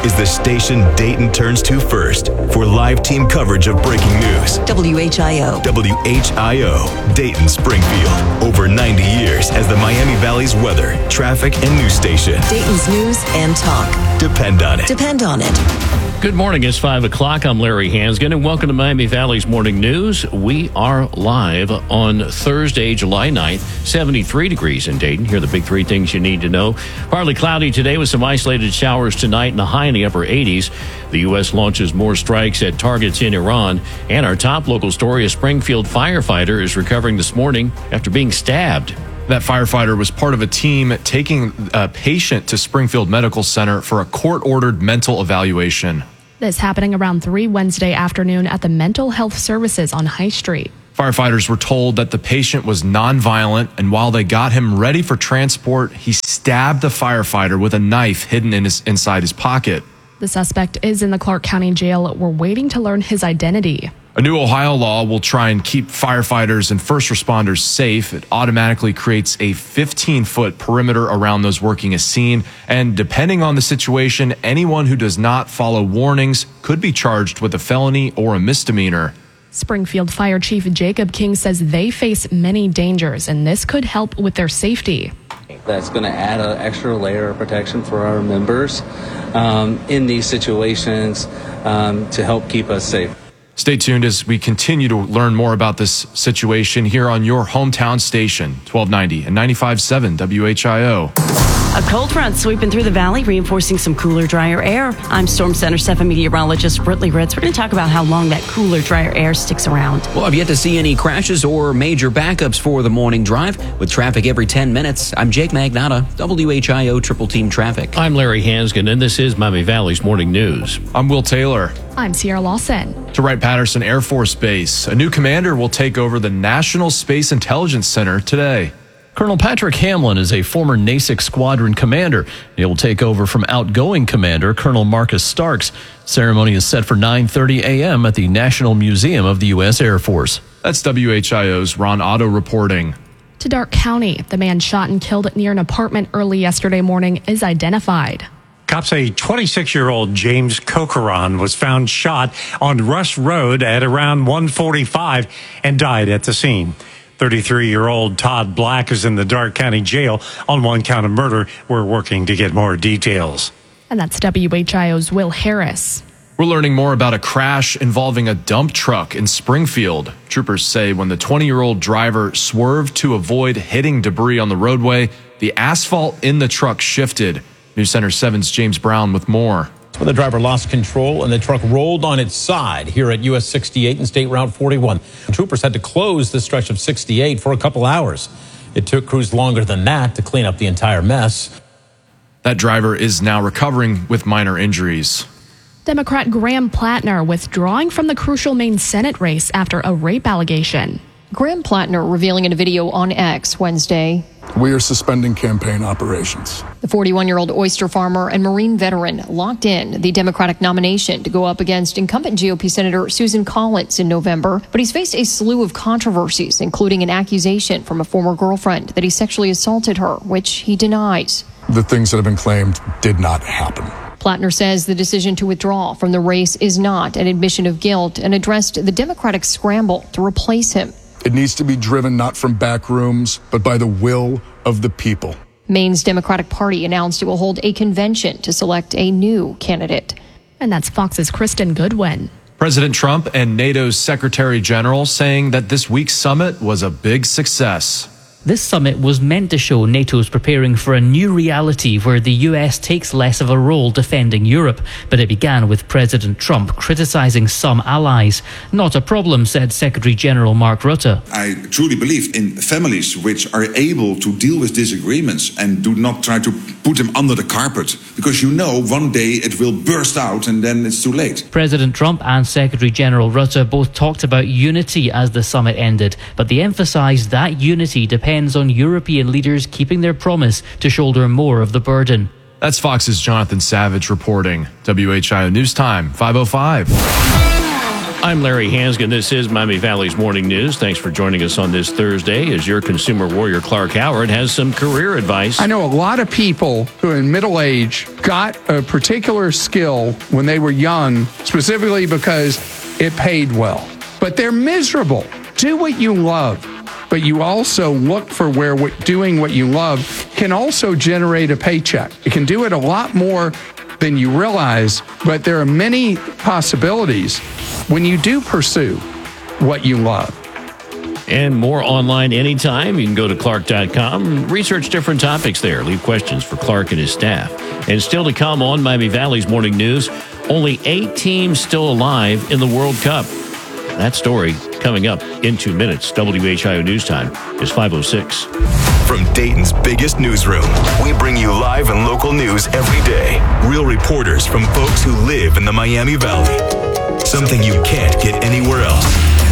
is the station Dayton turns to first for live team coverage of breaking news. WHIO. WHIO, Dayton, Springfield. Over 90 years as the Miami Valley's weather, traffic, and news station. Dayton's news and talk. Depend on it. Depend on it. Good morning. It's 5 o'clock. I'm Larry Hansgen, and welcome to Miami Valley's Morning News. We are live on Thursday, July 9th, 73 degrees in Dayton. Here are the big three things you need to know. Partly cloudy today with some isolated showers tonight and a high in the upper 80s. The U.S. launches more strikes at targets in Iran. And our top local story, a Springfield firefighter is recovering this morning after being stabbed. That firefighter was part of a team taking a patient to Springfield Medical Center for a court-ordered mental evaluation. This happening around 3 Wednesday afternoon at the Mental Health Services on High Street. Firefighters were told that the patient was nonviolent, and while they got him ready for transport, he stabbed the firefighter with a knife hidden inside his pocket. The suspect is in the Clark County Jail. We're waiting to learn his identity. A new Ohio law will try and keep firefighters and first responders safe. It automatically creates a 15-foot perimeter around those working a scene. And depending on the situation, anyone who does not follow warnings could be charged with a felony or a misdemeanor. Springfield Fire Chief Jacob King says they face many dangers, and this could help with their safety. That's going to add an extra layer of protection for our members in these situations to help keep us safe. Stay tuned as we continue to learn more about this situation here on your hometown station, 1290 and 95.7 WHIO. A cold front sweeping through the valley, reinforcing some cooler, drier air. I'm Storm Center 7 meteorologist Brittany Ritz. We're going to talk about how long that cooler, drier air sticks around. Well, I've yet to see any crashes or major backups for the morning drive with traffic every 10 minutes. I'm Jake Magnata, WHIO Triple Team Traffic. I'm Larry Hansgen, and this is Miami Valley's Morning News. I'm Will Taylor. I'm Sierra Lawson. To Wright-Patterson Air Force Base, a new commander will take over the National Space Intelligence Center today. Colonel Patrick Hamlin is a former NASIC squadron commander. He will take over from outgoing commander Colonel Marcus Starks. Ceremony is set for 9:30 a.m. at the National Museum of the U.S. Air Force. That's WHIO's Ron Otto reporting. To Darke County, the man shot and killed near an apartment early yesterday morning is identified. Cops say 26-year-old James Cochran was found shot on Rush Road at around 1:45 and died at the scene. 33-year-old Todd Black is in the Darke County Jail on one count of murder. We're working to get more details. And that's WHIO's Will Harris. We're learning more about a crash involving a dump truck in Springfield. Troopers say when the 20-year-old driver swerved to avoid hitting debris on the roadway, the asphalt in the truck shifted. News Center 7's James Brown with more. When the driver lost control and the truck rolled on its side here at US 68 and State Route 41. Troopers had to close the stretch of 68 for a couple hours. It took crews longer than that to clean up the entire mess. That driver is now recovering with minor injuries. Democrat Graham Plattner withdrawing from the crucial Maine Senate race after a rape allegation. Graham Plattner revealing in a video on X Wednesday. We are suspending campaign operations. The 41-year-old oyster farmer and Marine veteran locked in the Democratic nomination to go up against incumbent GOP Senator Susan Collins in November. But he's faced a slew of controversies, including an accusation from a former girlfriend that he sexually assaulted her, which he denies. The things that have been claimed did not happen. Plattner says the decision to withdraw from the race is not an admission of guilt and addressed the Democratic scramble to replace him. It needs to be driven not from back rooms, but by the will of the people. Maine's Democratic Party announced it will hold a convention to select a new candidate. And that's Fox's Kristen Goodwin. President Trump and NATO's Secretary General saying that this week's summit was a big success. This summit was meant to show NATO's preparing for a new reality where the US takes less of a role defending Europe, but it began with President Trump criticizing some allies. Not a problem, said Secretary General Mark Rutte. I truly believe in families which are able to deal with disagreements and do not try to put them under the carpet, because you know one day it will burst out and then it's too late. President Trump and Secretary General Rutte both talked about unity as the summit ended, but they emphasized that unity depends on European leaders keeping their promise to shoulder more of the burden. That's Fox's Jonathan Savage reporting. WHIO News Time, 5:05. I'm Larry Hansgen. This is Miami Valley's Morning News. Thanks for joining us on this Thursday as your consumer warrior Clark Howard has some career advice. I know a lot of people who in middle age got a particular skill when they were young, specifically because it paid well. But they're miserable. Do what you love. But you also look for where doing what you love can also generate a paycheck. It can do it a lot more than you realize, but there are many possibilities when you do pursue what you love. And more online anytime. You can go to Clark.com, research different topics there, leave questions for Clark and his staff. And still to come on Miami Valley's Morning News, only 8 teams still alive in the World Cup. That story coming up in 2 minutes. WHIO News Time is 5:06. From Dayton's biggest newsroom, we bring you live and local news every day. Real reporters from folks who live in the Miami Valley. Something you can't get anywhere else.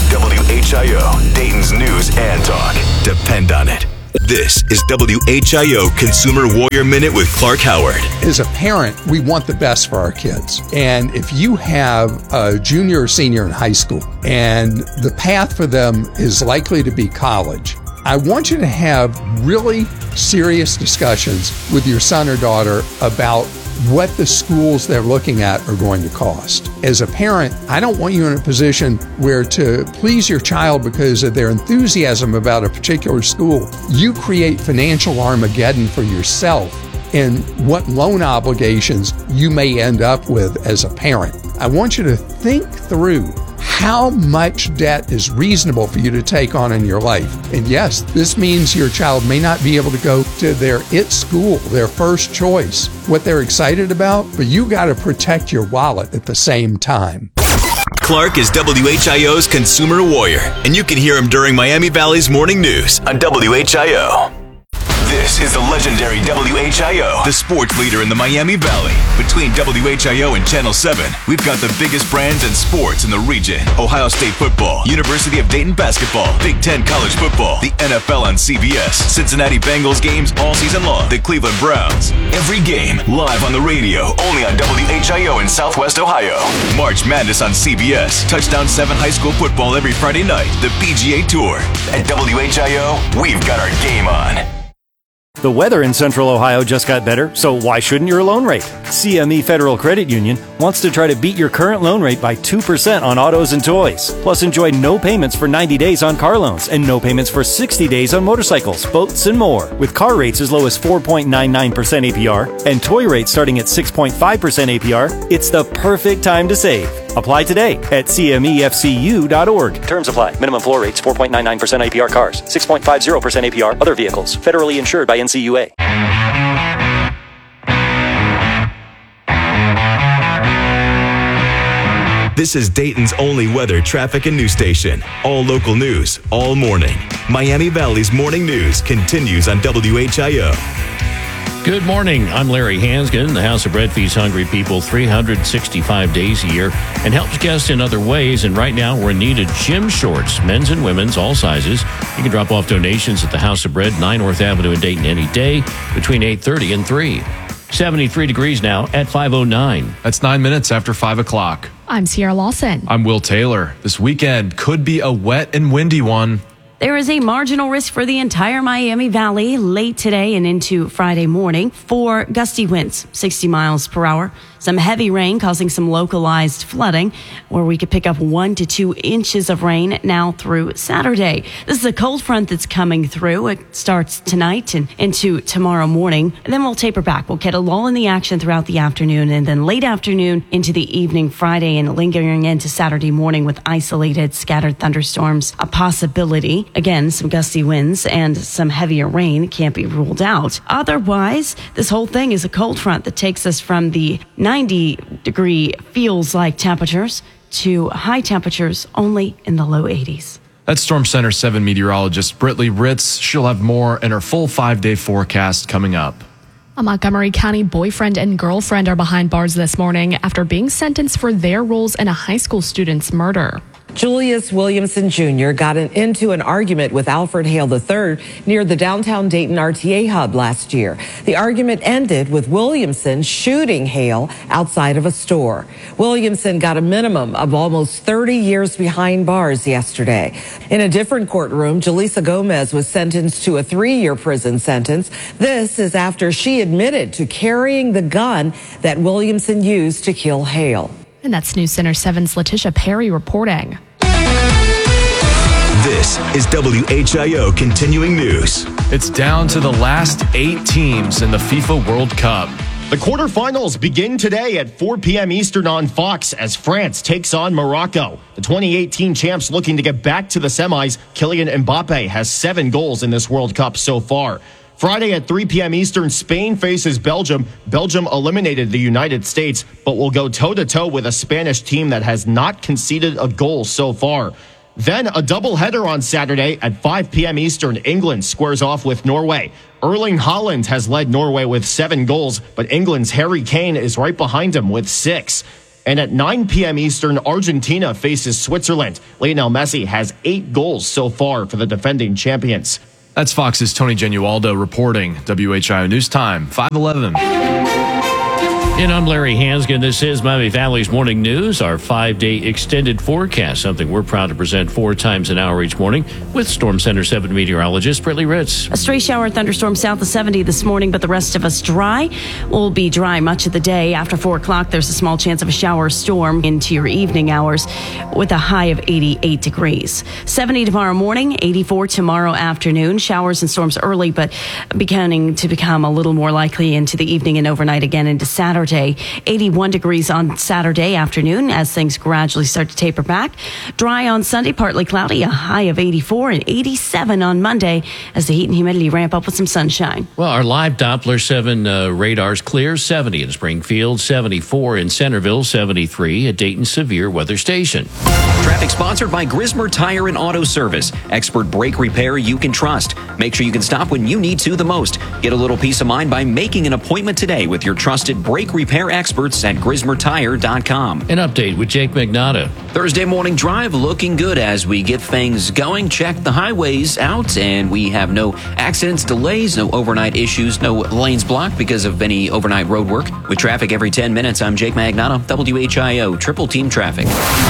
WHIO, Dayton's news and talk. Depend on it. This is WHIO Consumer Warrior Minute with Clark Howard. As a parent, we want the best for our kids. And if you have a junior or senior in high school and the path for them is likely to be college, I want you to have really serious discussions with your son or daughter about what the schools they're looking at are going to cost. As a parent, I don't want you in a position where to please your child because of their enthusiasm about a particular school, you create financial Armageddon for yourself and what loan obligations you may end up with as a parent. I want you to think through how much debt is reasonable for you to take on in your life. And yes, this means your child may not be able to go to their school, their first choice, what they're excited about, but you got to protect your wallet at the same time. Clark is WHIO's consumer warrior, and you can hear him during Miami Valley's Morning News on WHIO. This is the legendary WHIO, the sports leader in the Miami Valley. Between WHIO and Channel 7, we've got the biggest brands in sports in the region. Ohio State football, University of Dayton basketball, Big Ten college football, the NFL on CBS, Cincinnati Bengals games all season long, the Cleveland Browns. Every game live on the radio, only on WHIO in Southwest Ohio. March Madness on CBS, Touchdown 7 high school football every Friday night, the PGA Tour. At WHIO, we've got our game on. The weather in Central Ohio just got better, so why shouldn't your loan rate? CME Federal Credit Union wants to try to beat your current loan rate by 2% on autos and toys. Plus, enjoy no payments for 90 days on car loans and no payments for 60 days on motorcycles, boats, and more. With car rates as low as 4.99% APR and toy rates starting at 6.5% APR, it's the perfect time to save. Apply today at cmefcu.org. Terms apply. Minimum floor rates 4.99% APR cars, 6.50% APR other vehicles. Federally insured by NCUA. This is Dayton's only weather, traffic, and news station. All local news, all morning. Miami Valley's Morning News continues on WHIO. Good morning. I'm Larry Hansgen. The House of Bread feeds hungry people 365 days a year and helps guests in other ways. And right now, we're in need of gym shorts, men's and women's, all sizes. You can drop off donations at the House of Bread, 9 North Avenue in Dayton any day between 8:30 and 3. 73 degrees now at 5:09. That's 9 minutes after 5 o'clock. I'm Sierra Lawson. I'm Will Taylor. This weekend could be a wet and windy one. There is a marginal risk for the entire Miami Valley late today and into Friday morning for gusty winds, 60 miles per hour. Some heavy rain causing some localized flooding, where we could pick up 1 to 2 inches of rain now through Saturday. This is a cold front that's coming through. It starts tonight and into tomorrow morning, and then we'll taper back. We'll get a lull in the action throughout the afternoon, and then late afternoon into the evening Friday and lingering into Saturday morning with isolated scattered thunderstorms a possibility. Again, some gusty winds and some heavier rain can't be ruled out. Otherwise, this whole thing is a cold front that takes us from the 90-degree feels-like temperatures to high temperatures only in the low 80s. That's Storm Center 7 meteorologist Britley Ritz. She'll have more in her full 5-day forecast coming up. A Montgomery County boyfriend and girlfriend are behind bars this morning after being sentenced for their roles in a high school student's murder. Julius Williamson Jr. got into an argument with Alfred Hale III near the downtown Dayton RTA hub last year. The argument ended with Williamson shooting Hale outside of a store. Williamson got a minimum of almost 30 years behind bars yesterday. In a different courtroom, Jaleesa Gomez was sentenced to a 3-year prison sentence. This is after she admitted to carrying the gun that Williamson used to kill Hale. And that's News Center 7's Letitia Perry reporting. This is WHIO Continuing News. It's down to the last 8 teams in the FIFA World Cup. The quarterfinals begin today at 4 p.m. Eastern on Fox as France takes on Morocco. The 2018 champs looking to get back to the semis. Kylian Mbappe has 7 goals in this World Cup so far. Friday at 3 p.m. Eastern, Spain faces Belgium. Belgium eliminated the United States, but will go toe-to-toe with a Spanish team that has not conceded a goal so far. Then a doubleheader on Saturday at 5 p.m. Eastern. England squares off with Norway. Erling Haaland has led Norway with 7 goals, but England's Harry Kane is right behind him with 6. And at 9 p.m. Eastern, Argentina faces Switzerland. Lionel Messi has 8 goals so far for the defending champions. That's Fox's Tony Genualdo reporting. WHIO News Time, 5:11. And I'm Larry Hansgen. This is Miami Valley's Morning News, our 5-day extended forecast, something we're proud to present 4 times an hour each morning with Storm Center 7 meteorologist Brittany Ritz. A stray shower thunderstorm south of 70 this morning, but the rest of us dry. We'll be dry much of the day. After 4 o'clock, there's a small chance of a shower or storm into your evening hours with a high of 88 degrees. 70 tomorrow morning, 84 tomorrow afternoon. Showers and storms early, but beginning to become a little more likely into the evening and overnight again into Saturday. 81 degrees on Saturday afternoon as things gradually start to taper back. Dry on Sunday, partly cloudy, a high of 84 and 87 on Monday as the heat and humidity ramp up with some sunshine. Well, our live Doppler 7 radars clear, 70 in Springfield, 74 in Centerville, 73 at Dayton Severe Weather Station. Traffic sponsored by Grismer Tire and Auto Service. Expert brake repair you can trust. Make sure you can stop when you need to the most. Get a little peace of mind by making an appointment today with your trusted brake repair experts at GrismerTire.com. An update with Jake Magnotta. Thursday morning drive looking good as we get things going. Check the highways out, and we have no accidents, delays, no overnight issues, no lanes blocked because of any overnight road work. With traffic every 10 minutes, I'm Jake Magnotta, WHIO Triple Team Traffic.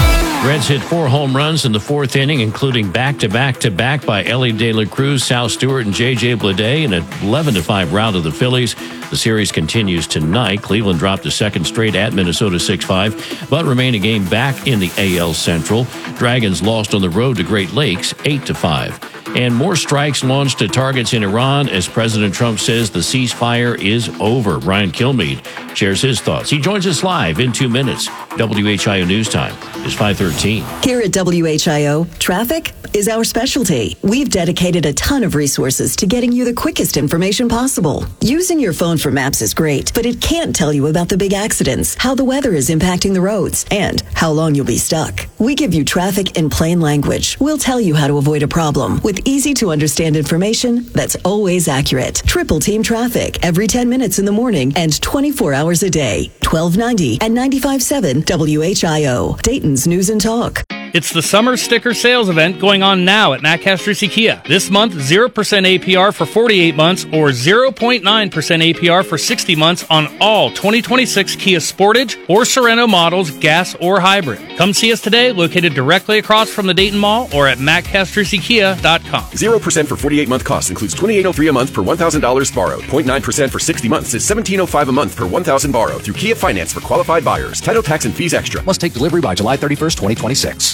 Reds hit 4 home runs in the 4th inning, including back-to-back-to-back by Ellie De La Cruz, Sal Stewart, and J.J. Bleday in an 11-5 rout of the Phillies. The series continues tonight. Cleveland dropped a second straight at Minnesota 6-5, but remain a game back in the AL Central. Dragons lost on the road to Great Lakes 8-5. And more strikes launched at targets in Iran as President Trump says the ceasefire is over. Ryan Kilmeade shares his thoughts. He joins us live in 2 minutes. WHIO News Time is 5:13. Here at WHIO, traffic is our specialty. We've dedicated a ton of resources to getting you the quickest information possible. Using your phone for maps is great, but it can't tell you about the big accidents, how the weather is impacting the roads, and how long you'll be stuck. We give you traffic in plain language. We'll tell you how to avoid a problem with easy-to-understand information that's always accurate. Triple Team Traffic every 10 minutes in the morning and 24 hours a day. 1290 and 95.7 WHIO, Dayton's News and Talk. It's the summer sticker sales event going on now at Matt Castrucci Kia. This month, 0% APR for 48 months or 0.9% APR for 60 months on all 2026 Kia Sportage or Sorento models, gas or hybrid. Come see us today, located directly across from the Dayton Mall or at mattcastruccikia.com. 0% for 48-month cost includes $2,803 a month per $1,000 borrowed. 0.9% for 60 months is $1,705 a month per $1,000 borrowed through Kia Finance for qualified buyers. Title, tax, and fees extra. Must take delivery by July 31st, 2026.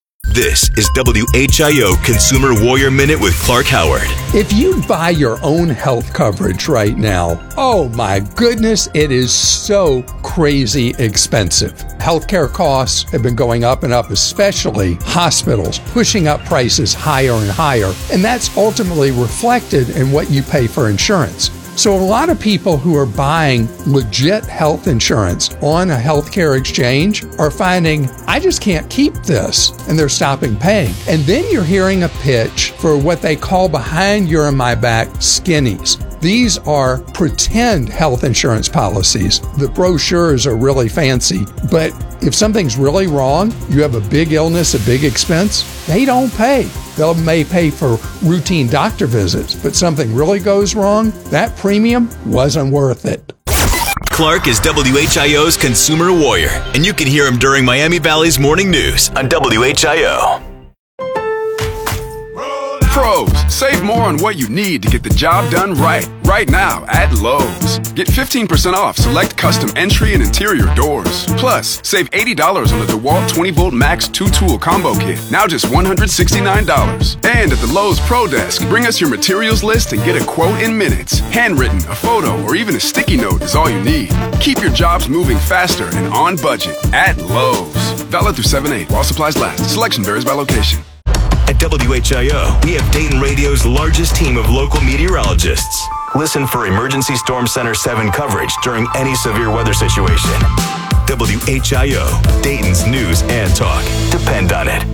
This is WHIO Consumer Warrior Minute with Clark Howard. If you buy your own health coverage right now, oh my goodness, it is so crazy expensive. Healthcare costs have been going up and up, especially hospitals, pushing up prices higher and higher. And that's ultimately reflected in what you pay for insurance. So a lot of people who are buying legit health insurance on a healthcare exchange are finding, I just can't keep this, and they're stopping paying. And then you're hearing a pitch for what they call behind your and my back skinnies. These are pretend health insurance policies. The brochures are really fancy, but if something's really wrong, you have a big illness, a big expense, they don't pay. They may pay for routine doctor visits, but something really goes wrong, that premium wasn't worth it. Clark is WHIO's consumer warrior, and you can hear him during Miami Valley's morning news on WHIO. Pros, save more on what you need to get the job done right now at Lowe's. Get 15% off select custom entry and interior doors. Plus, save $80 on the DeWalt 20-volt Max 2-tool combo kit, now just $169. And at the Lowe's Pro Desk, bring us your materials list and get a quote in minutes. Handwritten, a photo, or even a sticky note is all you need. Keep your jobs moving faster and on budget at Lowe's. Valid through 7/8 while supplies last. Selection varies by location. At WHIO, we have Dayton Radio's largest team of local meteorologists. Listen for Emergency Storm Center 7 coverage during any severe weather situation. WHIO, Dayton's news and talk. Depend on it.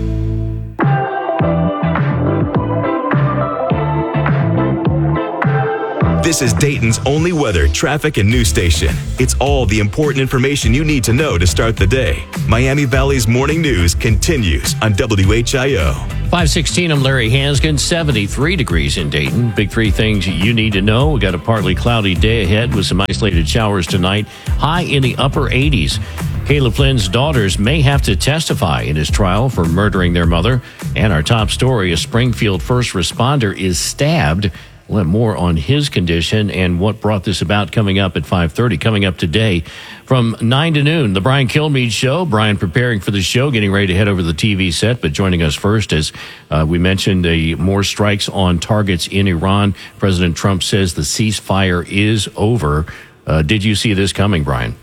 This is Dayton's only weather, traffic, and news station. It's all the important information you need to know to start the day. Miami Valley's morning news continues on WHIO. 516, I'm Larry Hansgen, 73 degrees in Dayton. Big three things you need to know. We got a partly cloudy day ahead with some isolated showers tonight. High in the upper 80s. Caleb Flynn's daughters may have to testify in his trial for murdering their mother. And our top story, a Springfield first responder is stabbed. We'll have more on his condition and what brought this about coming up at 5:30. Coming up today from 9 to noon, the Brian Kilmeade Show. Brian preparing for the show, getting ready to head over to the TV set, but joining us first, as we mentioned, more strikes on targets in Iran. President Trump says the ceasefire is over. Did you see this coming, Brian?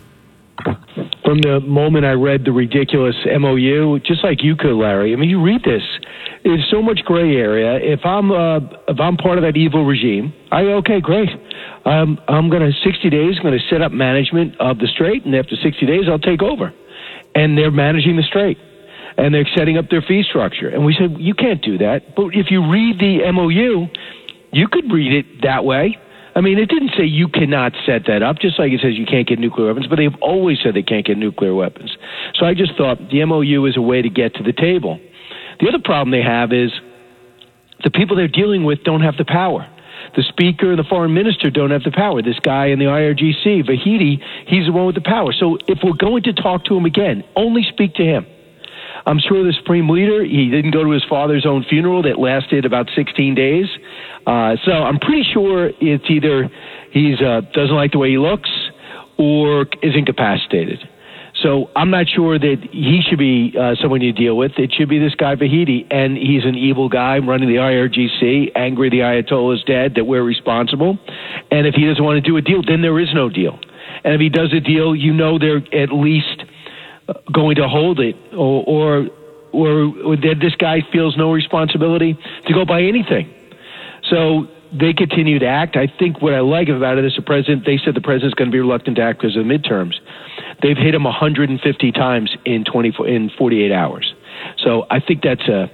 From the moment I read the ridiculous MOU, just like you could, Larry. I mean, you read this. There's so much gray area. If I'm part of that evil regime, okay, great. I'm going to 60 days. Going to set up management of the Strait, and after 60 days, I'll take over. And they're managing the Strait, and they're setting up their fee structure. And we said you can't do that. But if you read the MOU, you could read it that way. I mean, it didn't say you cannot set that up, just like it says you can't get nuclear weapons, but they've always said they can't get nuclear weapons. So I just thought the MOU is a way to get to the table. The other problem they have is the people they're dealing with don't have the power. The speaker and the foreign minister don't have the power. This guy in the IRGC, Vahidi, he's the one with the power. So if we're going to talk to him again, only speak to him. I'm sure the Supreme Leader, he didn't go to his father's own funeral that lasted about 16 days. So I'm pretty sure it's either he doesn't like the way he looks or is incapacitated. So I'm not sure that he should be someone you deal with. It should be this guy Vahidi, and he's an evil guy running the IRGC, angry the Ayatollah's dead, that we're responsible. And if he doesn't want to do a deal, then there is no deal. And if he does a deal, you know they're at least going to hold it, or that this guy feels no responsibility to go by anything. So they continue to act. I think what I like about it is they said the president's going to be reluctant to act because of the midterms. They've hit him 150 times in 48 hours. So I think that's a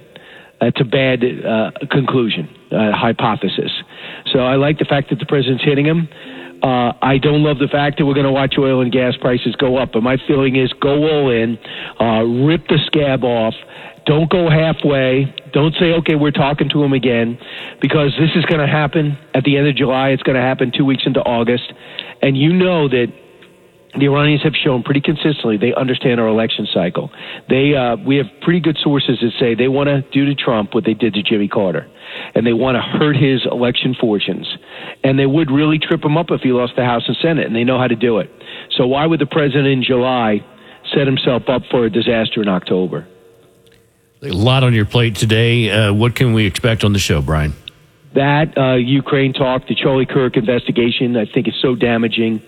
bad conclusion, hypothesis. So I like the fact that the president's hitting him. I don't love the fact that we're going to watch oil and gas prices go up, but my feeling is go all in, rip the scab off, don't go halfway, don't say, okay, we're talking to him again, because this is going to happen at the end of July, it's going to happen 2 weeks into August, and you know that the Iranians have shown pretty consistently they understand our election cycle. We have pretty good sources that say they want to do to Trump what they did to Jimmy Carter, and they want to hurt his election fortunes. And they would really trip him up if he lost the House and Senate, and they know how to do it. So why would the president in July set himself up for a disaster in October? A lot on your plate today. What can we expect on the show, Brian? That Ukraine talk, the Charlie Kirk investigation, I think is so damaging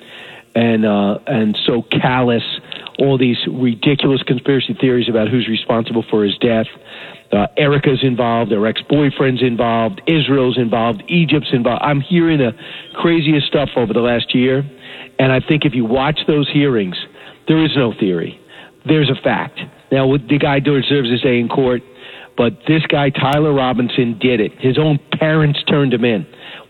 and so callous. All these ridiculous conspiracy theories about who's responsible for his death. Erica's involved, her ex-boyfriend's involved, Israel's involved, Egypt's involved. I'm hearing the craziest stuff over the last year, and I think if you watch those hearings, there is no theory. There's a fact. Now, the guy deserves his day in court, but this guy, Tyler Robinson, did it. His own parents turned him in.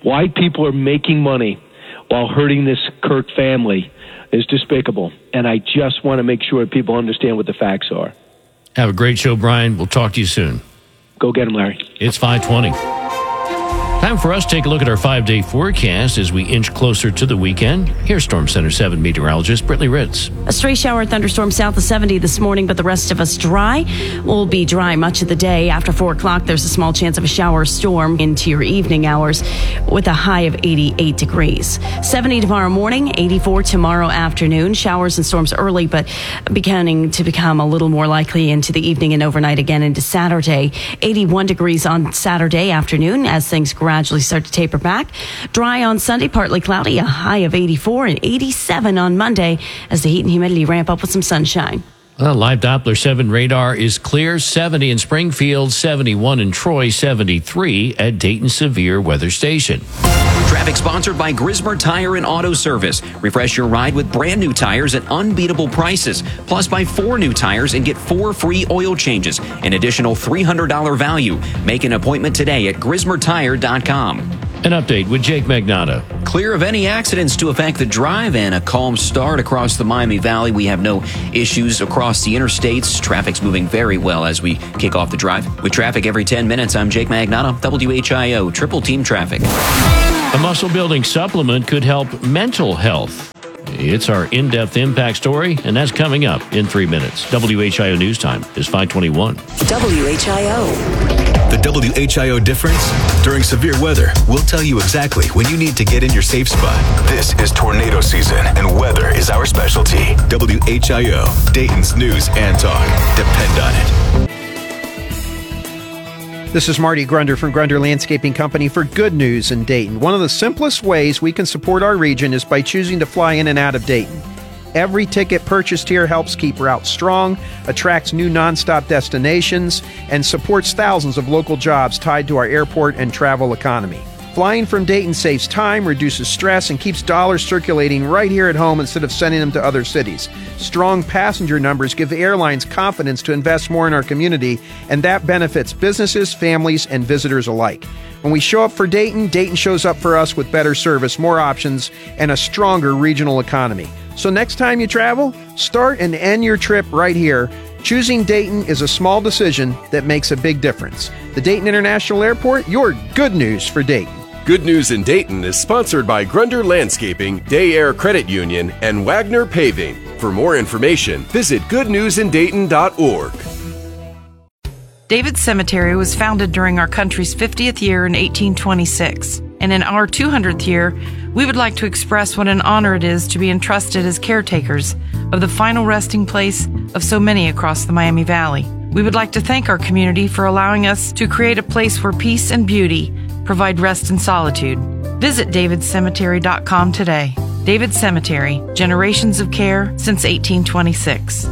Why people are making money while hurting this Kirk family is despicable. And I just want to make sure people understand what the facts are. Have a great show, Brian. We'll talk to you soon. Go get him, Larry. It's 5:20. Time for us to take a look at our 5-day forecast as we inch closer to the weekend. Here's Storm Center 7 meteorologist Brittany Ritz. A stray shower thunderstorm south of 70 this morning, but the rest of us dry. We'll be dry much of the day. After 4 o'clock, there's a small chance of a shower or storm into your evening hours with a high of 88 degrees. 70 tomorrow morning, 84 tomorrow afternoon. Showers and storms early, but beginning to become a little more likely into the evening and overnight again into Saturday. 81 degrees on Saturday afternoon as things gradually start to taper back. Dry on Sunday, partly cloudy, a high of 84 and 87 on Monday as the heat and humidity ramp up with some sunshine. Live Doppler 7 radar is clear. 70 in Springfield, 71 in Troy, 73 at Dayton Severe Weather Station. Traffic sponsored by Grismer Tire and Auto Service. Refresh your ride with brand new tires at unbeatable prices. Plus, buy 4 new tires and get 4 free oil changes. An additional $300 value. Make an appointment today at GrismerTire.com. An update with Jake Magnotta. Clear of any accidents to affect the drive and a calm start across the Miami Valley. We have no issues across the interstates. Traffic's moving very well as we kick off the drive. With traffic every 10 minutes, I'm Jake Magnotta, WHIO, Triple Team Traffic. A muscle-building supplement could help mental health. It's our in-depth impact story, and that's coming up in 3 minutes. WHIO News Time is 5:21. WHIO. The WHIO difference? During severe weather, we'll tell you exactly when you need to get in your safe spot. This is tornado season, and weather is our specialty. WHIO, Dayton's news and talk. Depend on it. This is Marty Grunder from Grunder Landscaping Company for Good News in Dayton. One of the simplest ways we can support our region is by choosing to fly in and out of Dayton. Every ticket purchased here helps keep routes strong, attracts new nonstop destinations, and supports thousands of local jobs tied to our airport and travel economy. Flying from Dayton saves time, reduces stress, and keeps dollars circulating right here at home instead of sending them to other cities. Strong passenger numbers give the airlines confidence to invest more in our community, and that benefits businesses, families, and visitors alike. When we show up for Dayton, Dayton shows up for us with better service, more options, and a stronger regional economy. So next time you travel, start and end your trip right here. Choosing Dayton is a small decision that makes a big difference. The Dayton International Airport, your good news for Dayton. Good News in Dayton is sponsored by Grunder Landscaping, Day Air Credit Union, and Wagner Paving. For more information, visit goodnewsindayton.org. David Cemetery was founded during our country's 50th year in 1826. And in our 200th year, we would like to express what an honor it is to be entrusted as caretakers of the final resting place of so many across the Miami Valley. We would like to thank our community for allowing us to create a place where peace and beauty provide rest and solitude. Visit davidcemetery.com today. David Cemetery, generations of care since 1826.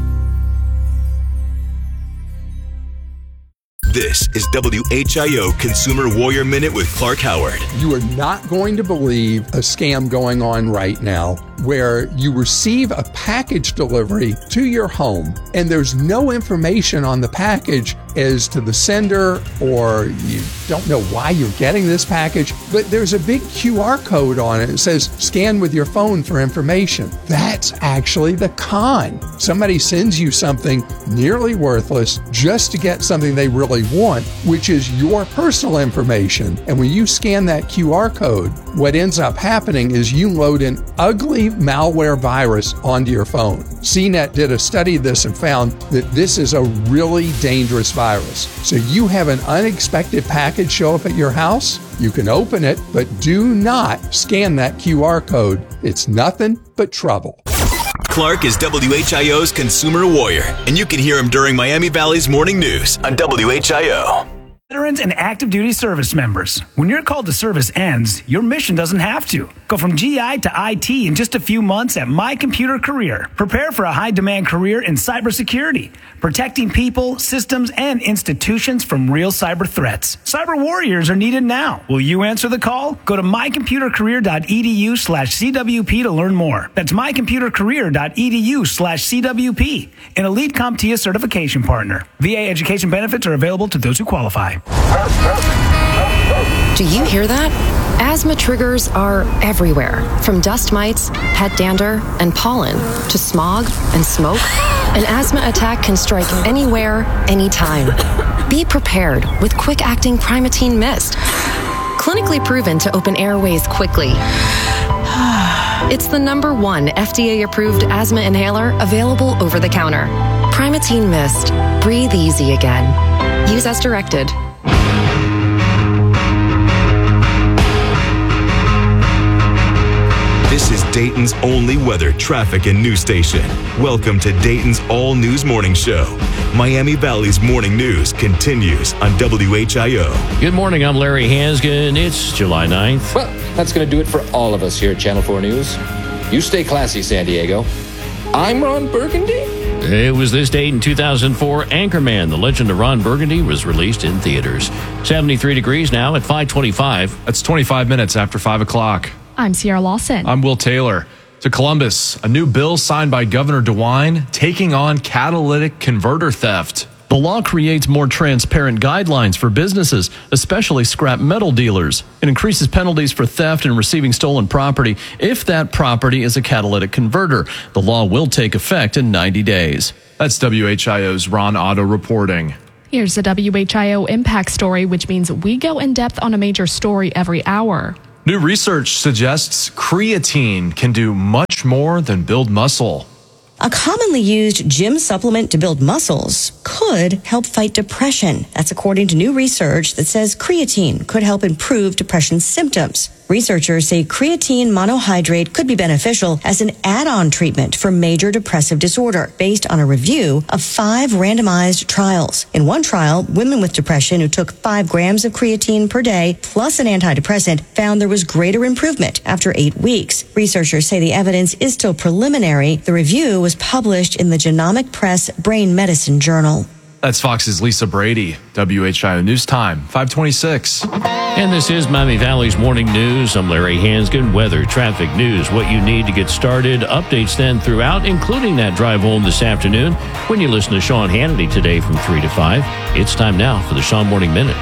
This is WHIO Consumer Warrior Minute with Clark Howard. You are not going to believe a scam going on right now where you receive a package delivery to your home and there's no information on the package as to the sender, or you don't know why you're getting this package, but there's a big QR code on it. It says scan with your phone for information. That's actually the con. Somebody sends you something nearly worthless just to get something they really want, which is your personal information. And when you scan that QR code, what ends up happening is you load an ugly malware virus onto your phone. CNET did a study of this and found that this is a really dangerous virus. So you have an unexpected package show up at your house, you can open it, but do not scan that QR code. It's nothing but trouble. Clark is WHIO's Consumer Warrior, and you can hear him during Miami Valley's Morning News on WHIO. Veterans and active duty service members. When your call to service ends, your mission doesn't have to. Go from GI to IT in just a few months at My Computer Career. Prepare for a high-demand career in cybersecurity, protecting people, systems, and institutions from real cyber threats. Cyber warriors are needed now. Will you answer the call? Go to mycomputercareer.edu/CWP to learn more. That's mycomputercareer.edu/CWP. An Elite CompTIA certification partner. VA education benefits are available to those who qualify. Do you hear that? Asthma triggers are everywhere, from dust mites, pet dander, and pollen, to smog and smoke. An asthma attack can strike anywhere, anytime. Be prepared with quick-acting Primatene Mist. Clinically proven to open airways quickly. It's the #1 FDA-approved asthma inhaler available over the counter. Primatene Mist. Breathe easy again. Use as directed. This is Dayton's only weather, traffic, and news station. Welcome to Dayton's all-news morning show. Miami Valley's morning news continues on WHIO. Good morning, I'm Larry Hansgen. It's July 9th. Well, that's going to do it for all of us here at Channel 4 News. You stay classy, San Diego. I'm Ron Burgundy. It was this date in 2004, Anchorman, The Legend of Ron Burgundy, was released in theaters. 73 degrees now at 5:25. That's 25 minutes after 5 o'clock. I'm Sierra Lawson. I'm Will Taylor. To Columbus, a new bill signed by Governor DeWine taking on catalytic converter theft. The law creates more transparent guidelines for businesses, especially scrap metal dealers. It increases penalties for theft and receiving stolen property if that property is a catalytic converter. The law will take effect in 90 days. That's WHIO's Ron Otto reporting. Here's the WHIO Impact Story, which means we go in depth on a major story every hour. New research suggests creatine can do much more than build muscle. A commonly used gym supplement to build muscles could help fight depression. That's according to new research that says creatine could help improve depression symptoms. Researchers say creatine monohydrate could be beneficial as an add-on treatment for major depressive disorder based on a review of 5 randomized trials. In one trial, women with depression who took 5 grams of creatine per day plus an antidepressant found there was greater improvement after 8 weeks. Researchers say the evidence is still preliminary. The review was published in the Genomic Press Brain Medicine Journal. That's Fox's Lisa Brady. WHIO News Time, 5:26. And this is Miami Valley's morning news. I'm Larry Hansgen. Weather, traffic, news, what you need to get started. Updates then throughout, including that drive home this afternoon when you listen to Sean Hannity today from 3 to 5. It's time now for the Sean Morning Minute.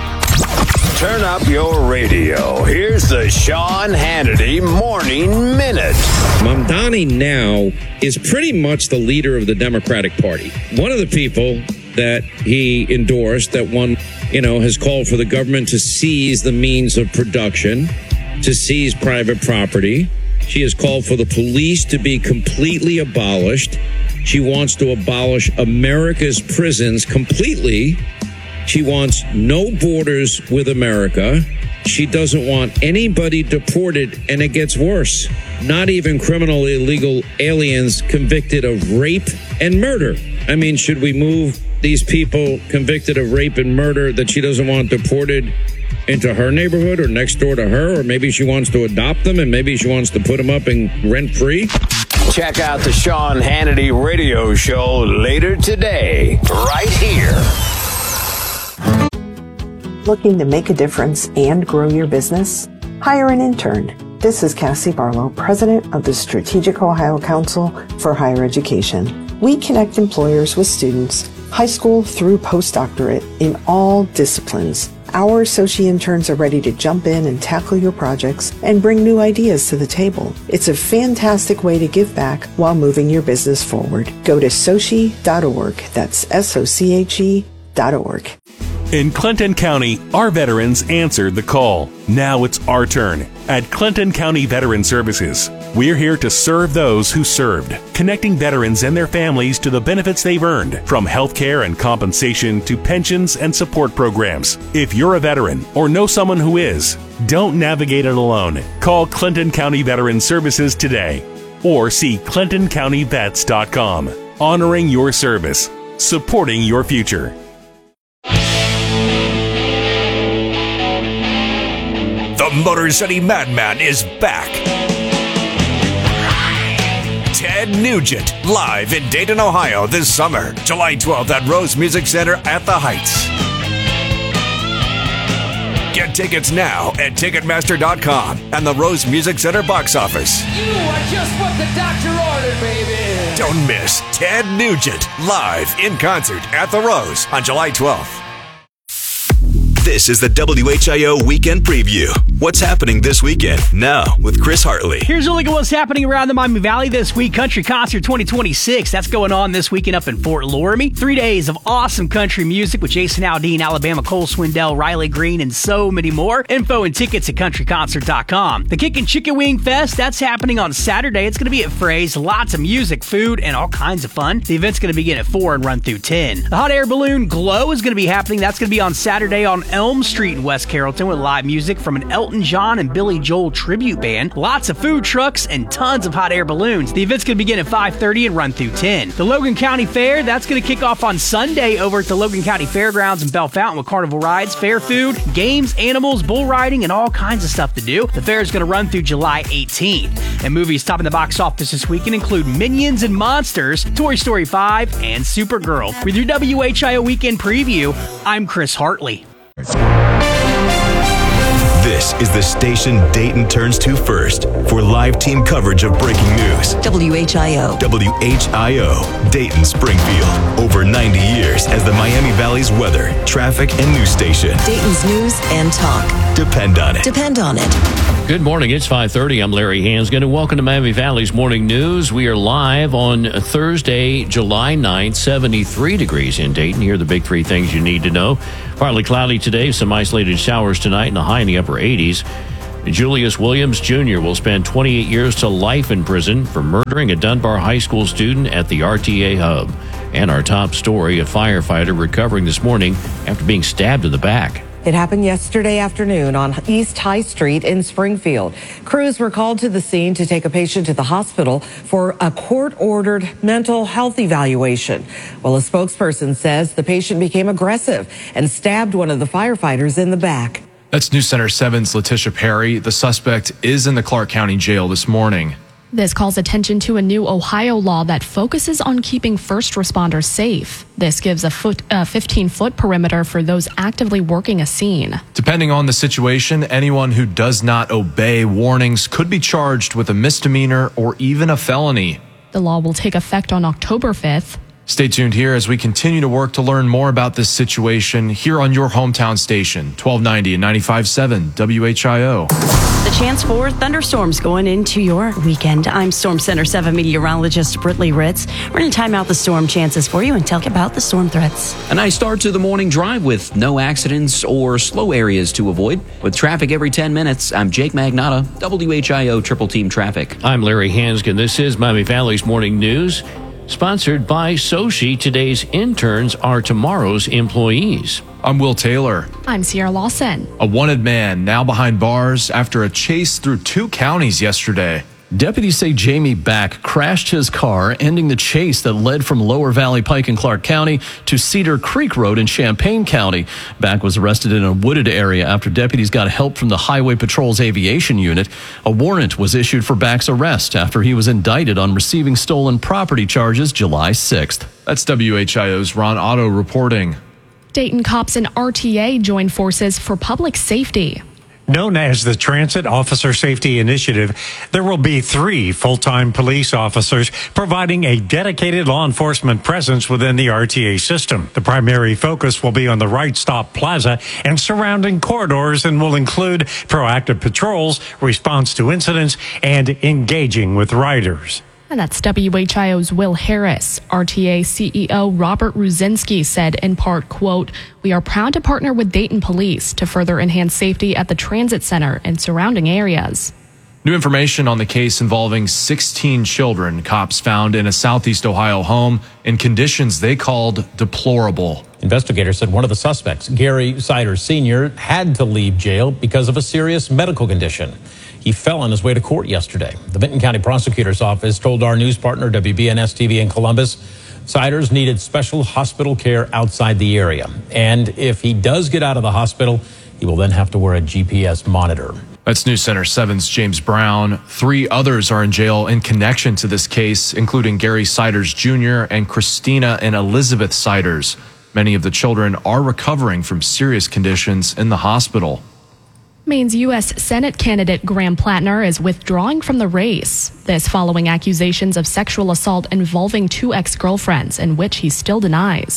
Turn up your radio. Here's the Sean Hannity Morning Minute. Mamdani now is pretty much the leader of the Democratic Party. One of the people that he endorsed, that one, has called for the government to seize the means of production, to seize private property. She has called for the police to be completely abolished. She wants to abolish America's prisons completely. She wants no borders with America. She doesn't want anybody deported, and it gets worse. Not even criminal illegal aliens convicted of rape and murder. I mean, should we move these people convicted of rape and murder that she doesn't want deported into her neighborhood or next door to her? Or maybe she wants to adopt them and maybe she wants to put them up in rent-free? Check out the Sean Hannity radio show later today, right here. Looking to make a difference and grow your business? Hire an intern. This is Cassie Barlow, president of the Strategic Ohio Council for Higher Education. We connect employers with students, high school through postdoctorate, in all disciplines. Our associate interns are ready to jump in and tackle your projects and bring new ideas to the table. It's a fantastic way to give back while moving your business forward. Go to sochi.org. That's SOCHE.org. In Clinton County, our veterans answered the call. Now it's our turn. At Clinton County Veteran Services, we're here to serve those who served, connecting veterans and their families to the benefits they've earned, from health care and compensation to pensions and support programs. If you're a veteran or know someone who is, don't navigate it alone. Call Clinton County Veteran Services today or see ClintonCountyVets.com. Honoring your service, supporting your future. The Motor City Madman is back. Ted Nugent, live in Dayton, Ohio this summer, July 12th at Rose Music Center at the Heights. Get tickets now at Ticketmaster.com and the Rose Music Center box office. You are just what the doctor ordered, baby. Don't miss Ted Nugent, live in concert at the Rose on July 12th. This is the WHIO Weekend Preview. What's happening this weekend? Now, with Chris Hartley. Here's a look at what's happening around the Miami Valley this week. Country Concert 2026. That's going on this weekend up in Fort Laramie. 3 days of awesome country music with Jason Aldean, Alabama, Cole Swindell, Riley Green, and so many more. Info and tickets at countryconcert.com. The Kickin' Chicken Wing Fest, that's happening on Saturday. It's going to be at Frey's. Lots of music, food, and all kinds of fun. The event's going to begin at 4 and run through 10. The Hot Air Balloon Glow is going to be happening. That's going to be on Saturday on Elm Street in West Carrollton with live music from an Elton John and Billy Joel tribute band. Lots of food trucks and tons of hot air balloons. The event's going to begin at 5:30 and run through 10. The Logan County Fair, that's going to kick off on Sunday over at the Logan County Fairgrounds in Bell Fountain with carnival rides, fair food, games, animals, bull riding, and all kinds of stuff to do. The fair is going to run through July 18th. And movies topping the box office this weekend include Minions and Monsters, Toy Story 5, and Supergirl. With your WHIO Weekend Preview, I'm Chris Hartley. This is the station Dayton turns to first for live team coverage of breaking news. WHIO. WHIO, Dayton Springfield. Over 90 years as the Miami Valley's weather, traffic, and news station. Dayton's news and talk. Depend on it. Depend on it. Good morning. It's 5:30. I'm Larry Hansgen, and welcome to Miami Valley's Morning News. We are live on Thursday, July 9th, 73 degrees in Dayton. Here are the big three things you need to know. Partly cloudy today, some isolated showers tonight, and a high in the upper 80s. Julius Williams Jr. will spend 28 years to life in prison for murdering a Dunbar High School student at the RTA hub. And our top story, a firefighter recovering this morning after being stabbed in the back. It happened yesterday afternoon on East High Street in Springfield. Crews were called to the scene to take a patient to the hospital for a court-ordered mental health evaluation. Well, a spokesperson says the patient became aggressive and stabbed one of the firefighters in the back. That's News Center 7's Letitia Perry. The suspect is in the Clark County Jail this morning. This calls attention to a new Ohio law that focuses on keeping first responders safe. This gives a 15-foot perimeter for those actively working a scene. Depending on the situation, anyone who does not obey warnings could be charged with a misdemeanor or even a felony. The law will take effect on October 5th. Stay tuned here as we continue to work to learn more about this situation here on your hometown station, 1290 and 95.7 WHIO. The chance for thunderstorms going into your weekend. I'm Storm Center 7 meteorologist Brittany Ritz. We're going to time out the storm chances for you and tell you about the storm threats. A nice start to the morning drive with no accidents or slow areas to avoid. With traffic every 10 minutes, I'm Jake Magnotta, WHIO Triple Team Traffic. I'm Larry Hansgen. This is Miami Valley's Morning News. Sponsored by Sochi, today's interns are tomorrow's employees. I'm Will Taylor. I'm Sierra Lawson. A wanted man now behind bars after a chase through 2 counties yesterday. Deputies say Jamie Back crashed his car, ending the chase that led from Lower Valley Pike in Clark County to Cedar Creek Road in Champaign County. Back was arrested in a wooded area after deputies got help from the Highway Patrol's aviation unit. A warrant was issued for Back's arrest after he was indicted on receiving stolen property charges July 6th. That's WHIO's Ron Otto reporting. Dayton cops and RTA join forces for public safety. Known as the Transit Officer Safety Initiative, there will be 3 full-time police officers providing a dedicated law enforcement presence within the RTA system. The primary focus will be on the Right Stop Plaza and surrounding corridors and will include proactive patrols, response to incidents, and engaging with riders. And that's WHIO's Will Harris. RTA CEO Robert Ruzinski said in part, quote, "We are proud to partner with Dayton Police to further enhance safety at the transit center and surrounding areas." New information on the case involving 16 children cops found in a Southeast Ohio home in conditions they called deplorable. Investigators said one of the suspects, Gary Siders Sr., had to leave jail because of a serious medical condition. He fell on his way to court yesterday. The Benton County Prosecutor's Office told our news partner, WBNS-TV in Columbus, Siders needed special hospital care outside the area. And if he does get out of the hospital, he will then have to wear a GPS monitor. That's News Center 7's James Brown. 3 others are in jail in connection to this case, including Gary Siders Jr. and Christina and Elizabeth Siders. Many of the children are recovering from serious conditions in the hospital. Maine's U.S. Senate candidate Graham Plattner is withdrawing from the race. This following accusations of sexual assault involving 2 ex-girlfriends, in which he still denies.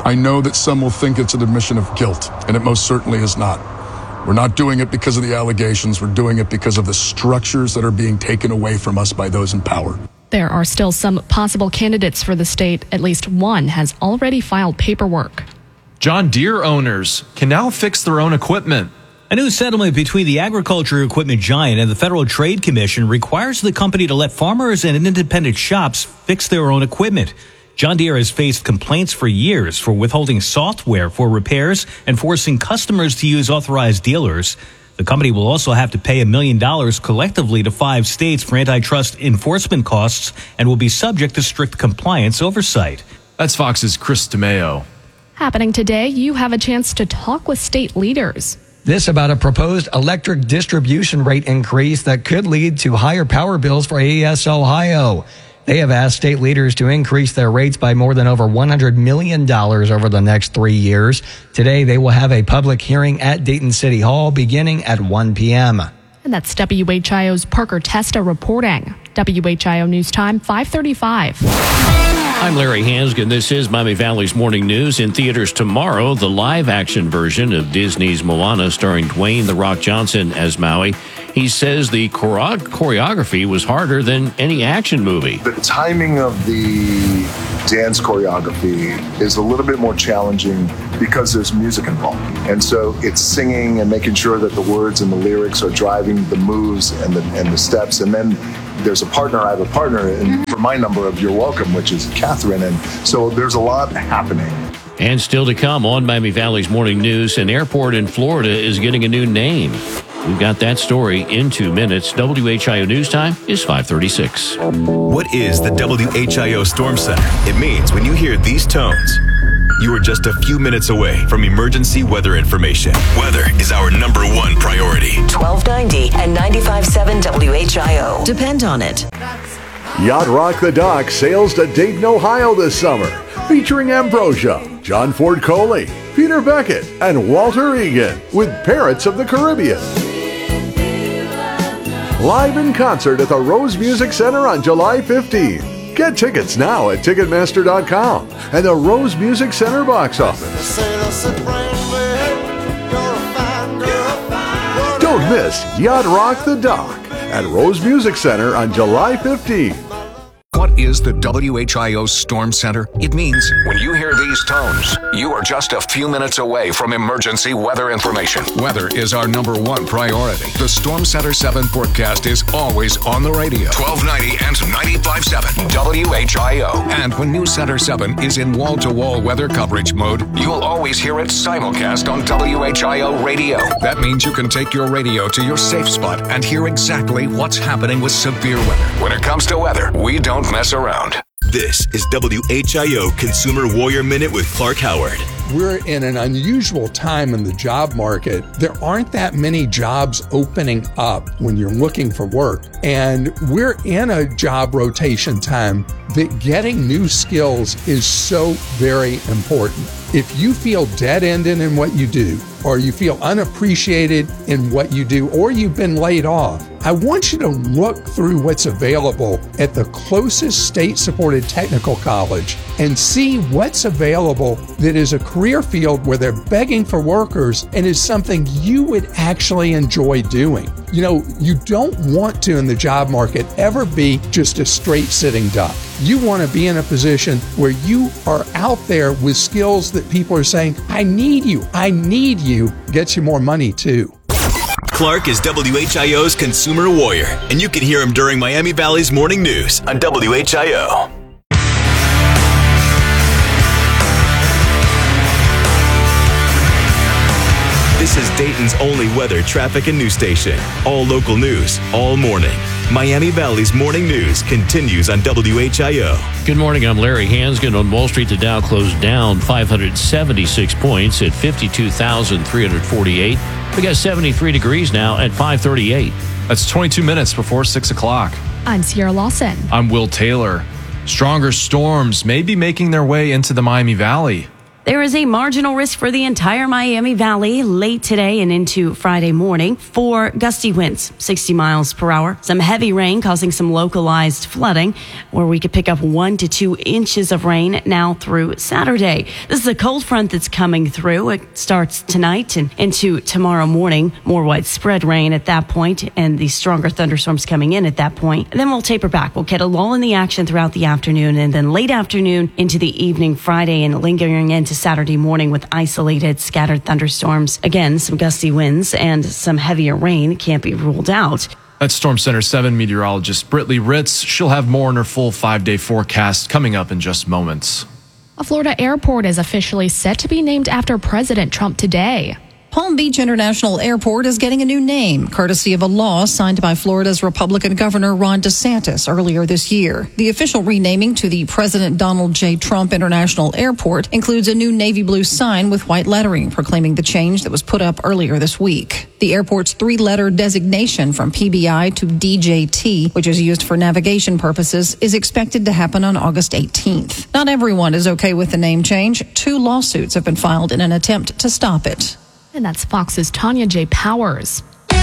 I know that some will think it's an admission of guilt, and it most certainly is not. We're not doing it because of the allegations. We're doing it because of the structures that are being taken away from us by those in power. There are still some possible candidates for the state. At least one has already filed paperwork. John Deere owners can now fix their own equipment. A new settlement between the agriculture equipment giant and the Federal Trade Commission requires the company to let farmers and independent shops fix their own equipment. John Deere has faced complaints for years for withholding software for repairs and forcing customers to use authorized dealers. The company will also have to pay $1 million collectively to 5 states for antitrust enforcement costs and will be subject to strict compliance oversight. That's Fox's Chris DeMeo. Happening today, you have a chance to talk with state leaders. This about a proposed electric distribution rate increase that could lead to higher power bills for AES Ohio. They have asked state leaders to increase their rates by more than over $100 million over the next 3 years. Today, they will have a public hearing at Dayton City Hall beginning at 1 p.m. And that's WHIO's Parker Testa reporting. WHIO News Time, 5:35. I'm Larry Hansgen. This is Miami Valley's Morning News. In theaters tomorrow, the live-action version of Disney's Moana starring Dwayne "The Rock" Johnson as Maui. He says the choreography was harder than any action movie. The timing of the dance choreography is a little bit more challenging because there's music involved. And so it's singing and making sure that the words and the lyrics are driving the moves and the steps. And then there's a partner. I have a partner for my number of You're Welcome, which is Catherine. And so there's a lot happening. And still to come on Miami Valley's Morning News, an airport in Florida is getting a new name. We've got that story in 2 minutes. WHIO News Time is 5:36. What is the WHIO Storm Center? It means when you hear these tones, you are just a few minutes away from emergency weather information. Weather is our #1 priority. 1290 and 95.7 WHIO. Depend on it. Yacht Rock the Dock sails to Dayton, Ohio this summer, featuring Ambrosia, John Ford Coley, Peter Beckett, and Walter Egan with Parrots of the Caribbean. Live in concert at the Rose Music Center on July 15th. Get tickets now at Ticketmaster.com and the Rose Music Center box office. Don't miss Yacht Rock the Dock at Rose Music Center on July 15th. What is the WHIO Storm Center? It means when you hear these tones, you are just a few minutes away from emergency weather information. Weather is our #1 priority. The Storm Center 7 forecast is always on the radio. 1290 and 95.7 WHIO. And when News Center 7 is in wall-to-wall weather coverage mode, you'll always hear it simulcast on WHIO radio. That means you can take your radio to your safe spot and hear exactly what's happening with severe weather. When it comes to weather, we don't mess around. This is WHIO Consumer Warrior Minute with Clark Howard. We're in an unusual time in the job market. There aren't that many jobs opening up when you're looking for work. And we're in a job rotation time that getting new skills is so very important. If you feel dead-ended in what you do, or you feel unappreciated in what you do, or you've been laid off, I want you to look through what's available at the closest state-supported technical college and see what's available that is a career field where they're begging for workers and is something you would actually enjoy doing. You know, you don't want to, in the job market, ever be just a straight sitting duck. You want to be in a position where you are out there with skills that people are saying, I need you, gets you more money too. Clark is WHIO's Consumer Warrior, and you can hear him during Miami Valley's Morning News on WHIO. This is Dayton's only weather, traffic, and news station. All local news, all morning. Miami Valley's Morning News continues on WHIO. Good morning, I'm Larry Hansgen. On Wall Street, the Dow closed down 576 points at 52,348. We got 73 degrees now at 5:38. That's 22 minutes before 6 o'clock. I'm Sierra Lawson. I'm Will Taylor. Stronger storms may be making their way into the Miami Valley. There is a marginal risk for the entire Miami Valley late today and into Friday morning for gusty winds, 60 miles per hour. Some heavy rain causing some localized flooding, where we could pick up 1 to 2 inches of rain now through Saturday. This is a cold front that's coming through. It starts tonight and into tomorrow morning. More widespread rain at that point and the stronger thunderstorms coming in at that point. And then we'll taper back. We'll get a lull in the action throughout the afternoon and then late afternoon into the evening Friday and lingering into Saturday morning with isolated scattered thunderstorms. Again, some gusty winds and some heavier rain can't be ruled out. That's Storm Center 7 meteorologist Britley Ritz. She'll have more on her full 5-day forecast coming up in just moments. A Florida airport is officially set to be named after President Trump today. Palm Beach International Airport is getting a new name, courtesy of a law signed by Florida's Republican Governor Ron DeSantis earlier this year. The official renaming to the President Donald J. Trump International Airport includes a new navy blue sign with white lettering proclaiming the change that was put up earlier this week. The airport's 3-letter designation from PBI to DJT, which is used for navigation purposes, is expected to happen on August 18th. Not everyone is okay with the name change. 2 lawsuits have been filed in an attempt to stop it. And that's Fox's Tanya J. Powers.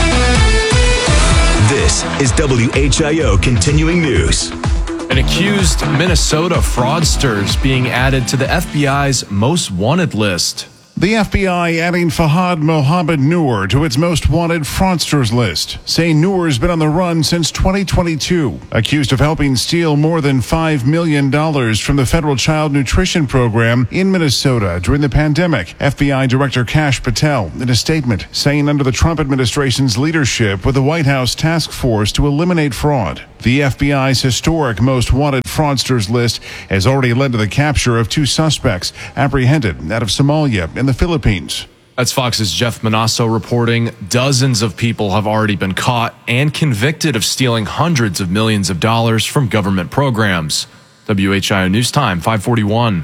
This is WHIO Continuing News. An accused Minnesota fraudsters being added to the FBI's most wanted list. The FBI adding Fahad Mohammed Noor to its most wanted fraudsters list, saying Noor's been on the run since 2022, accused of helping steal more than $5 million from the federal child nutrition program in Minnesota during the pandemic. FBI Director Kash Patel in a statement saying under the Trump administration's leadership with the White House task force to eliminate fraud, the FBI's historic most wanted fraudsters list has already led to the capture of 2 suspects apprehended out of Somalia and the Philippines. That's Fox's Jeff Manasso reporting. Dozens of people have already been caught and convicted of stealing hundreds of millions of dollars from government programs. WHIO News Time, 541.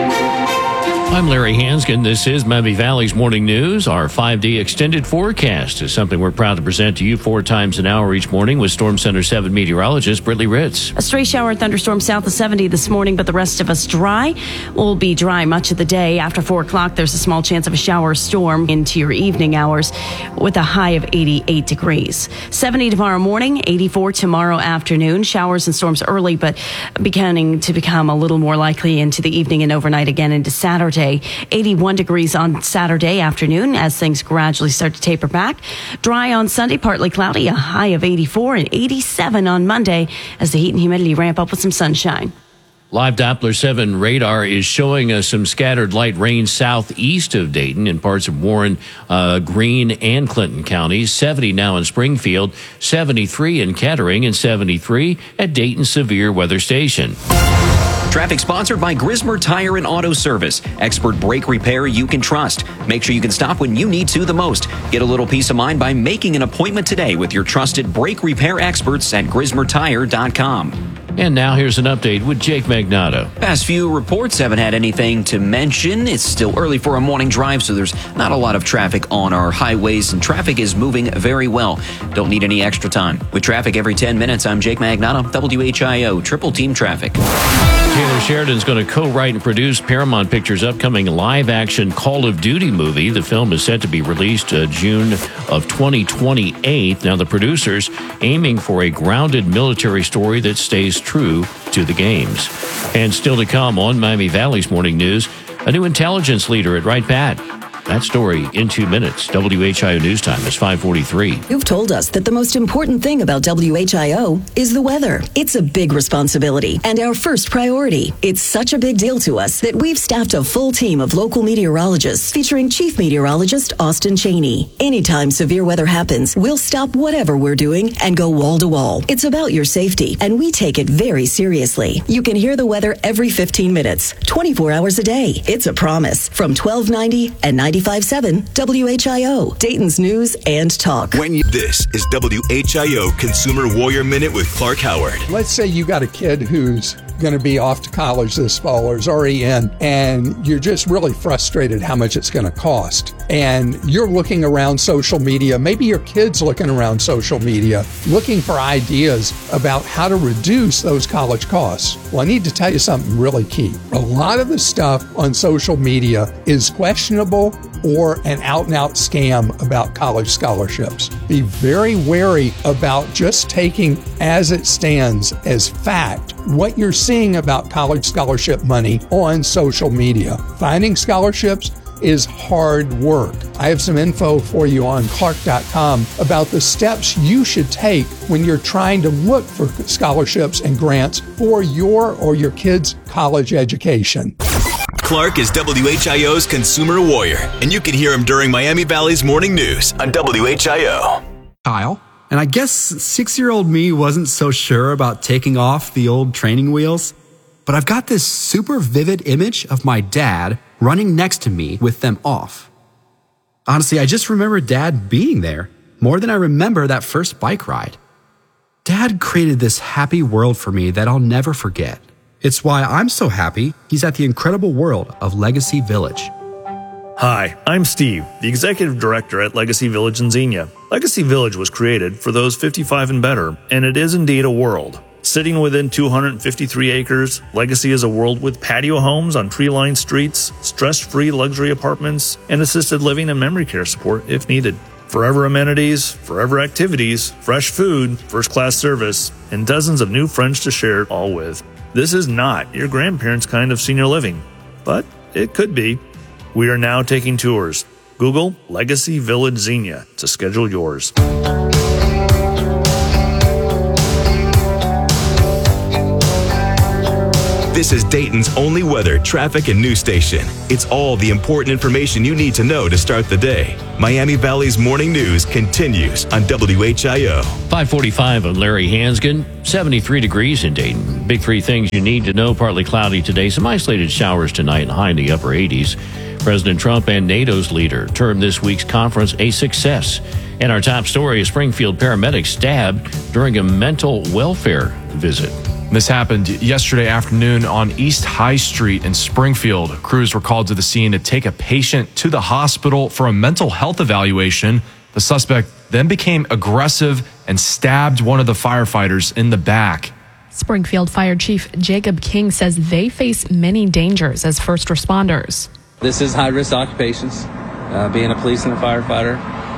I'm Larry Hanskin. This is Miami Valley's Morning News. Our 5D extended forecast is something we're proud to present to you 4 times an hour each morning with Storm Center 7 meteorologist Britley Ritz. A stray shower thunderstorm south of 70 this morning, but the rest of us dry. We'll be dry much of the day. After 4 o'clock, there's a small chance of a shower storm into your evening hours with a high of 88 degrees. 70 tomorrow morning, 84 tomorrow afternoon. Showers and storms early, but beginning to become a little more likely into the evening and overnight again into Saturday. 81 degrees on Saturday afternoon as things gradually start to taper back. Dry on Sunday, partly cloudy, a high of 84 and 87 on Monday as the heat and humidity ramp up with some sunshine. Live Doppler 7 radar is showing us some scattered light rain southeast of Dayton in parts of Warren, Greene, and Clinton counties. 70 now in Springfield, 73 in Kettering, and 73 at Dayton Severe Weather Station. Traffic sponsored by Grismer Tire and Auto Service. Expert brake repair you can trust. Make sure you can stop when you need to the most. Get a little peace of mind by making an appointment today with your trusted brake repair experts at GrismerTire.com. And now here's an update with Jake Magnato. Past few reports haven't had anything to mention. It's still early for a morning drive, so there's not a lot of traffic on our highways, and traffic is moving very well. Don't need any extra time. With traffic every 10 minutes, I'm Jake Magnato, WHIO, Triple Team Traffic. Taylor Sheridan's going to co-write and produce Paramount Pictures' upcoming live-action Call of Duty movie. The film is set to be released June of 2028. Now, the producers aiming for a grounded military story that stays true to the games. And still to come on Miami Valley's Morning News, a new intelligence leader at Wright Pat. That story in 2 minutes. WHIO News Time is 5:43. You've told us that the most important thing about WHIO is the weather. It's a big responsibility and our first priority. It's such a big deal to us that we've staffed a full team of local meteorologists featuring Chief Meteorologist Austin Cheney. Anytime severe weather happens, we'll stop whatever we're doing and go wall to wall. It's about your safety, and we take it very seriously. You can hear the weather every 15 minutes, 24 hours a day. It's a promise from 1290 and 90. 95.7 WHIO, Dayton's News and Talk. This is WHIO Consumer Warrior Minute with Clark Howard. Let's say you got a kid who's going to be off to college this fall or is already in, and you're just really frustrated how much it's going to cost. And you're looking around social media, maybe your kid's looking around social media, looking for ideas about how to reduce those college costs. Well, I need to tell you something really key. A lot of the stuff on social media is questionable or an out-and-out scam about college scholarships. Be very wary about just taking as it stands as fact what you're seeing about college scholarship money on social media. Finding scholarships is hard work. I have some info for you on Clark.com about the steps you should take when you're trying to look for scholarships and grants for your or your kid's college education. Clark is WHIO's Consumer Warrior, and you can hear him during Miami Valley's Morning News on WHIO. Kyle, and I guess 6-year-old me wasn't so sure about taking off the old training wheels, but I've got this super vivid image of my dad running next to me with them off. Honestly, I just remember Dad being there more than I remember that first bike ride. Dad created this happy world for me that I'll never forget. It's why I'm so happy he's at the incredible world of Legacy Village. Hi, I'm Steve, the Executive Director at Legacy Village in Xenia. Legacy Village was created for those 55 and better, and it is indeed a world. Sitting within 253 acres, Legacy is a world with patio homes on tree-lined streets, stress-free luxury apartments, and assisted living and memory care support if needed. Forever amenities, forever activities, fresh food, first-class service, and dozens of new friends to share it all with. This is not your grandparents' kind of senior living, but it could be. We are now taking tours. Google Legacy Village Xenia to schedule yours. This is Dayton's only weather, traffic, and news station. It's all the important information you need to know to start the day. Miami Valley's Morning News continues on WHIO. 5:45 on Larry Hansgen. 73 degrees in Dayton. Big three things you need to know. Partly cloudy today. Some isolated showers tonight and high in the upper 80s. President Trump and NATO's leader termed this week's conference a success. And our top story, a Springfield paramedic stabbed during a mental welfare visit. This happened yesterday afternoon on East High Street in Springfield. Crews were called to the scene to take a patient to the hospital for a mental health evaluation. The suspect then became aggressive and stabbed one of the firefighters in the back. Springfield Fire Chief Jacob King says they face many dangers as first responders. This is high-risk occupations, being a police and a firefighter,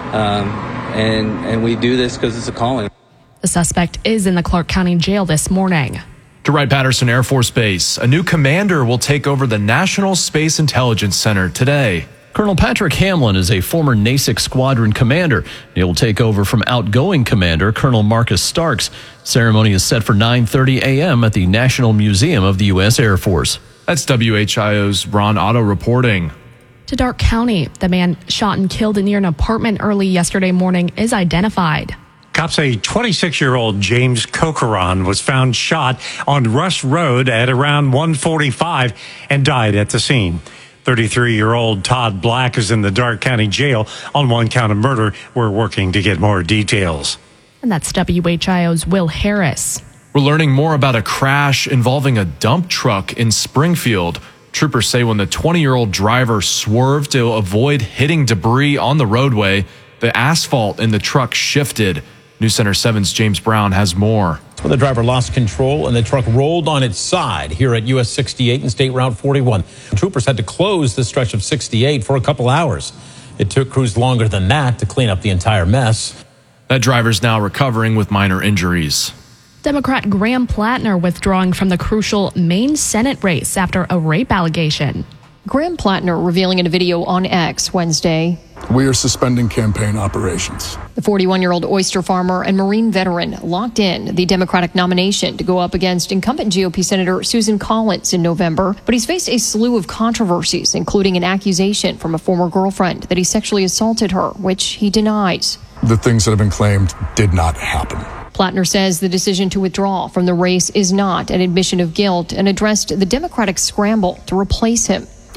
and we do this because it's a calling. The suspect is in the Clark County Jail this morning. To Wright-Patterson Air Force Base, a new commander will take over the National Space Intelligence Center today. Colonel Patrick Hamlin is a former NASIC squadron commander. He will take over from outgoing commander Colonel Marcus Starks. Ceremony is set for 9:30 a.m. at the National Museum of the U.S. Air Force. That's WHIO's Ron Otto reporting. To Darke County, the man shot and killed near an apartment early yesterday morning is identified. Cops say 26-year-old James Cochran was found shot on Rush Road at around 1:45 and died at the scene. 33-year-old Todd Black is in the Darke County Jail on one count of murder. We're working to get more details. And that's WHIO's Will Harris. We're learning more about a crash involving a dump truck in Springfield. Troopers say when the 20-year-old driver swerved to avoid hitting debris on the roadway, the asphalt in the truck shifted. News Center 7's James Brown has more. When the driver lost control and the truck rolled on its side here at US 68 and State Route 41. Troopers had to close this stretch of 68 for a couple hours. It took crews longer than that to clean up the entire mess. That driver's now recovering with minor injuries. Democrat Graham Plattner withdrawing from the crucial Maine Senate race after a rape allegation. Graham Plattner revealing in a video on X Wednesday. We are suspending campaign operations. The 41-year-old oyster farmer and Marine veteran locked in the Democratic nomination to go up against incumbent GOP Senator Susan Collins in November. But he's faced a slew of controversies, including an accusation from a former girlfriend that he sexually assaulted her, which he denies. The things that have been claimed did not happen. Plattner says the decision to withdraw from the race is not an admission of guilt and addressed the Democratic scramble to replace him.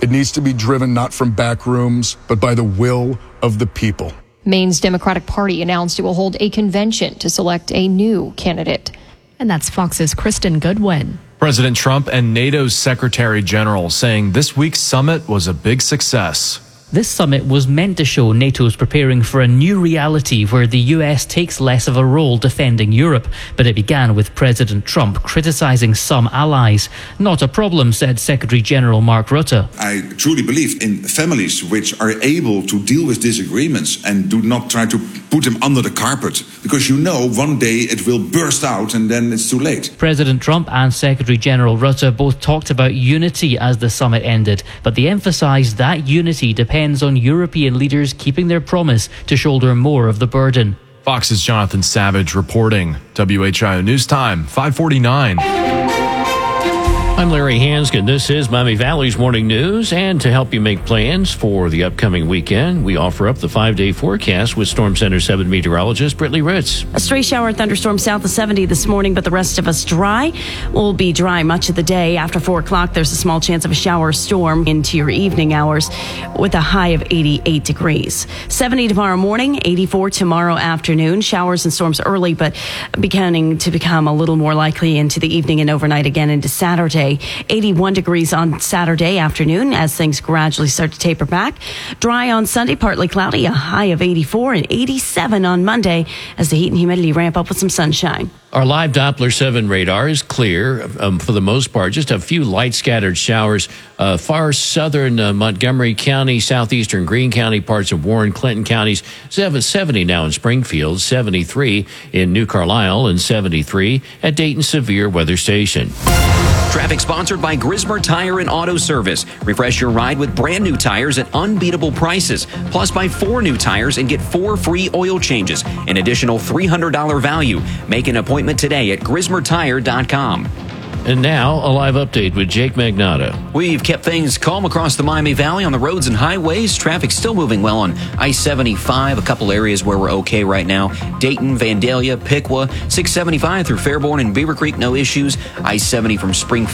It needs to be driven not from back rooms, but by the will of the people. Maine's Democratic Party announced it will hold a convention to select a new candidate. And that's Fox's Kristen Goodwin. President Trump and NATO's Secretary General saying this week's summit was a big success. This summit was meant to show NATO's preparing for a new reality where the US takes less of a role defending Europe. But it began with President Trump criticizing some allies. Not a problem, said Secretary General Mark Rutte. I truly believe in families which are able to deal with disagreements and do not try to put them under the carpet, because you know one day it will burst out and then it's too late. President Trump and Secretary General Rutte both talked about unity as the summit ended, but they emphasized that unity depends on European leaders keeping their promise to shoulder more of the burden. Fox's Jonathan Savage reporting. WHIO News Time, 5:49. I'm Larry Hanskin. This is Miami Valley's Morning News. And to help you make plans for the upcoming weekend, we offer up the 5-day forecast with Storm Center 7 meteorologist Brittany Ritz. A stray shower thunderstorm south of 70 this morning, but the rest of us dry. We'll be dry much of the day. After 4 o'clock, there's a small chance of a shower or storm into your evening hours with a high of 88 degrees. 70 tomorrow morning, 84 tomorrow afternoon. Showers and storms early, but beginning to become a little more likely into the evening and overnight again into Saturday. 81 degrees on Saturday afternoon as things gradually start to taper back. Dry on Sunday, partly cloudy, a high of 84 and 87 on Monday as the heat and humidity ramp up with some sunshine. Our live Doppler 7 radar is clear for the most part. Just a few light scattered showers. Far southern Montgomery County, southeastern Greene County, parts of Warren, Clinton counties. 70 now in Springfield, 73 in New Carlisle, and 73 at Dayton Severe Weather Station. Traffic sponsored by Grismer Tire and Auto Service. Refresh your ride with brand new tires at unbeatable prices. Plus, buy 4 new tires and get 4 free oil changes. An additional $300 value. Make an appointment today at GrismerTire.com. And now, a live update with Jake Magnotta. We've kept things calm across the Miami Valley on the roads and highways. Traffic still moving well on I-75. A couple areas where we're okay right now. Dayton, Vandalia, Piqua. 675 through Fairborn and Beaver Creek, no issues. I-70 from Springfield